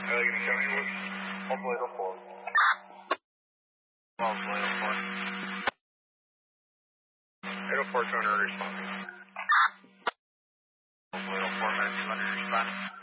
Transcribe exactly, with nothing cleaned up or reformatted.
Uh, you can tell me what? Hopefully it'll fall. Hopefully it'll fall. It'll fall to under response. Hopefully it'll fall to under response.